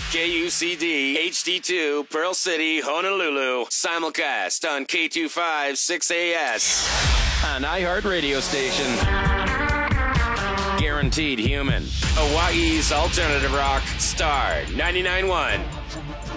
KUCD HD2 Pearl City, Honolulu. Simulcast on K25 6AS. An iHeartRadio station. Guaranteed human. Hawaii's alternative rock. Star 99.1.